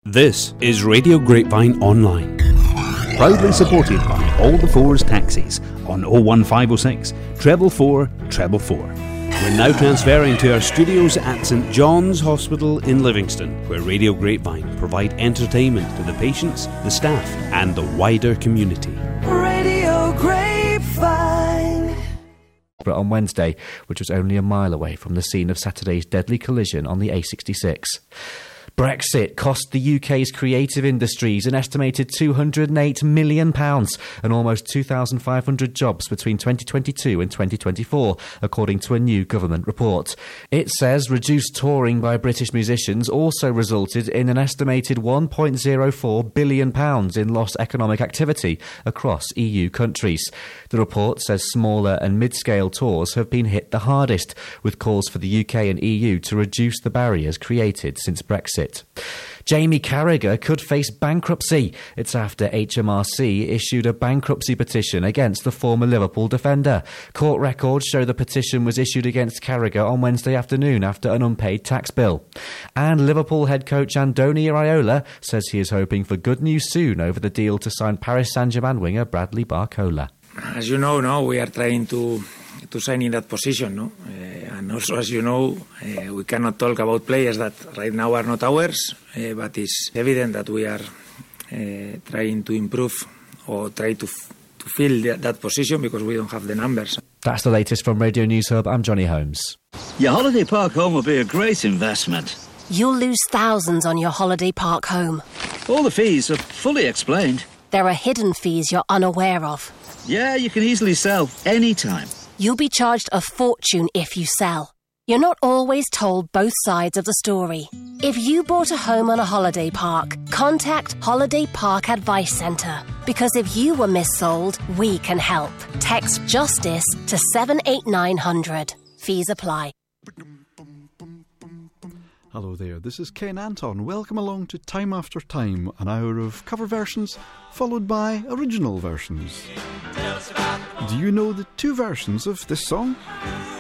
This is Radio Grapevine Online, proudly supported by All the Fours Taxis on 01506 444 444. We're now transferring to our studios at St John's Hospital in Livingston, where Radio Grapevine provide entertainment to the patients, the staff and the wider community. Radio Grapevine. On Wednesday, which was only a mile away from the scene of Saturday's deadly collision on the A66. Brexit cost the UK's creative industries an estimated £208 million and almost 2,500 jobs between 2022 and 2024, according to a new government report. It says reduced touring by British musicians also resulted in an estimated £1.04 billion in lost economic activity across EU countries. The report says smaller and mid-scale tours have been hit the hardest, with calls for the UK and EU to reduce the barriers created since Brexit. Jamie Carragher could face bankruptcy. It's after HMRC issued a bankruptcy petition against the former Liverpool defender. Court records show the petition was issued against Carragher on Wednesday afternoon after an unpaid tax bill. And Liverpool head coach Andoni Iraola says he is hoping for good news soon over the deal to sign Paris Saint-Germain winger Bradley Barcola. As you know, now we are trying to sign in that position, no? And also, as you know, we cannot talk about players that right now are not ours, but it's evident that we are trying to improve or try to fill that position because we don't have the numbers. That's the latest from Radio News Hub. I'm Johnny Holmes. Your holiday park home will be a great investment. You'll lose thousands on your holiday park home. All the fees are fully explained. There are hidden fees you're unaware of. Yeah, you can easily sell anytime. You'll be charged a fortune if you sell. You're not always told both sides of the story. If you bought a home on a holiday park, contact Holiday Park Advice Centre. Because if you were missold, we can help. Text JUSTICE to 78900. Fees apply. Hello there, this is Ken Anton. Welcome along to Time After Time, an hour of cover versions followed by original versions. Do you know the two versions of this song?